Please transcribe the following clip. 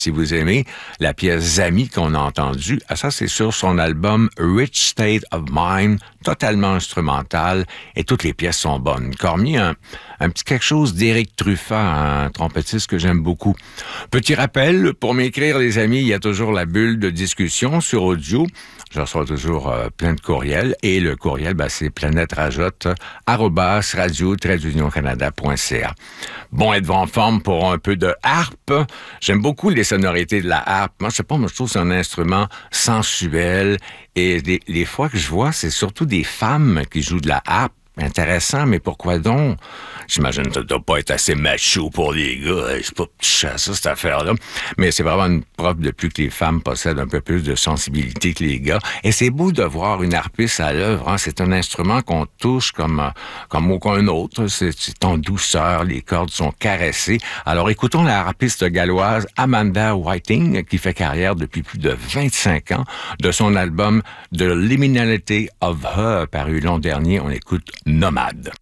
Si vous aimez la pièce Zami qu'on a entendue, ça c'est sur son album Rich State of Mind, totalement instrumental, et toutes les pièces sont bonnes. Cormier, un petit quelque chose d'Éric Truffat, un trompettiste que j'aime beaucoup. Petit rappel, pour m'écrire les amis, il y a toujours la bulle de discussion sur audio. Je reçois toujours plein de courriels, et le courriel, c'est planèterajotte@radio-canada.ca. Bon, êtes-vous en forme pour un peu de harpe? J'aime beaucoup les sonorités de la harpe. Moi, je sais pas, je trouve que c'est un instrument sensuel. Et les fois que je vois, c'est surtout des femmes qui jouent de la harpe. Intéressant, mais pourquoi donc? J'imagine que ça doit pas être assez macho pour les gars. C'est pas ça, cette affaire-là. Mais c'est vraiment une preuve de plus que les femmes possèdent un peu plus de sensibilité que les gars. Et c'est beau de voir une harpiste à l'œuvre. Hein. C'est un instrument qu'on touche comme aucun autre. C'est en douceur, les cordes sont caressées. Alors écoutons la harpiste galloise Amanda Whiting, qui fait carrière depuis plus de 25 ans, de son album The Liminality of Her, paru l'an dernier. On écoute Nomade.